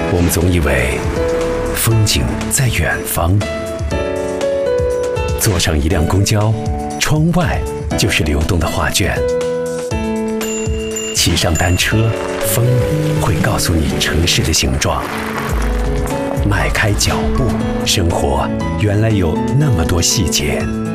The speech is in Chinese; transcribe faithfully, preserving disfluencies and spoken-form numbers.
我们总以为风景在远方，坐上一辆公交，窗外就是流动的画卷；骑上单车，风会告诉你城市的形状。迈开脚步，生活原来有那么多细节。